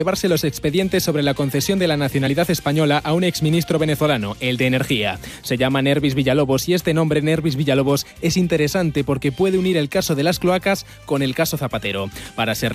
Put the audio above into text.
llevarse los expedientes sobre la concesión de la nacionalidad española a un exministro venezolano, el de Energía. Se llama Nervis Villalobos y este nombre, Nervis Villalobos, es interesante porque puede unir el caso de las cloacas con el caso Zapatero. Para ser